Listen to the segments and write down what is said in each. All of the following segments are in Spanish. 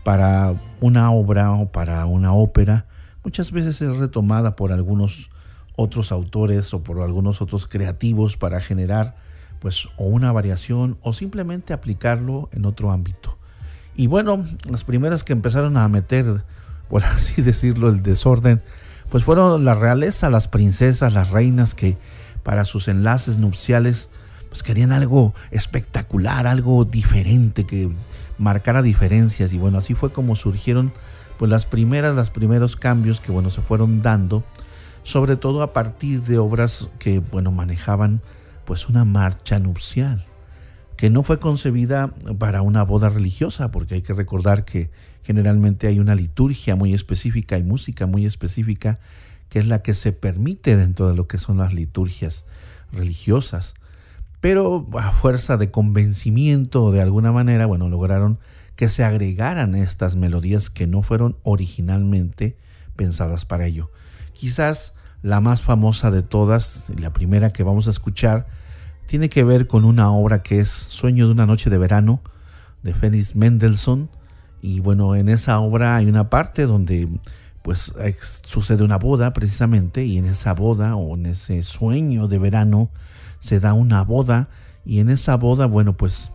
para una obra o para una ópera, muchas veces es retomada por algunos otros autores o por algunos otros creativos para generar pues o una variación o simplemente aplicarlo en otro ámbito. Y bueno, las primeras que empezaron a meter, por así decirlo, el desorden, pues fueron la realeza, las princesas, las reinas, que para sus enlaces nupciales pues querían algo espectacular, algo diferente, que marcara diferencias. Y bueno, así fue como surgieron pues los primeros cambios que bueno se fueron dando, sobre todo a partir de obras que bueno manejaban pues una marcha nupcial, que no fue concebida para una boda religiosa, porque hay que recordar que generalmente hay una liturgia muy específica y música muy específica, que es la que se permite dentro de lo que son las liturgias religiosas. Pero a fuerza de convencimiento, de alguna manera, bueno, lograron que se agregaran estas melodías que no fueron originalmente pensadas para ello. Quizás la más famosa de todas, la primera que vamos a escuchar, tiene que ver con una obra que es Sueño de una noche de verano, de Felix Mendelssohn. Y bueno, en esa obra hay una parte donde pues sucede una boda precisamente, y en esa boda o en ese sueño de verano se da una boda, y en esa boda bueno pues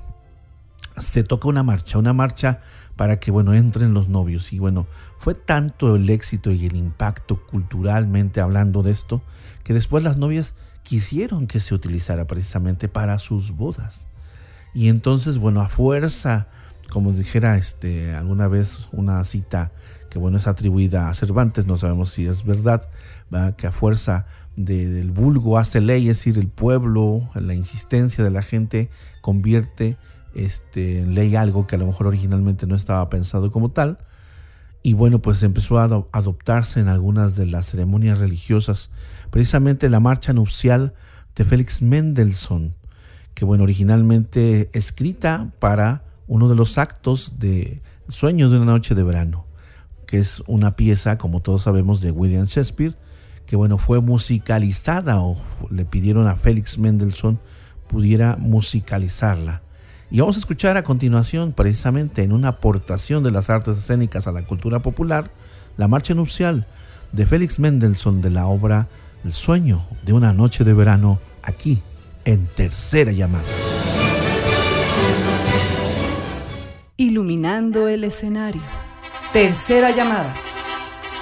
se toca una marcha para que bueno entren los novios. Y bueno, fue tanto el éxito y el impacto culturalmente hablando de esto, que después las novias quisieron que se utilizara precisamente para sus bodas. Y entonces bueno, a fuerza, como dijera alguna vez una cita que bueno es atribuida a Cervantes, no sabemos si es verdad, ¿verdad?, que a fuerza del vulgo hace ley, es decir, el pueblo, la insistencia de la gente convierte en ley algo que a lo mejor originalmente no estaba pensado como tal. Y bueno, pues empezó a adoptarse en algunas de las ceremonias religiosas, precisamente la marcha nupcial de Felix Mendelssohn, que bueno, originalmente escrita para uno de los actos de Sueño de una noche de verano, que es una pieza, como todos sabemos, de William Shakespeare, que bueno, fue musicalizada, o le pidieron a Felix Mendelssohn pudiera musicalizarla. Y vamos a escuchar a continuación, precisamente en una aportación de las artes escénicas a la cultura popular, la marcha nupcial de Felix Mendelssohn de la obra El sueño de una noche de verano, aquí en Tercera Llamada. Iluminando el escenario. Tercera Llamada.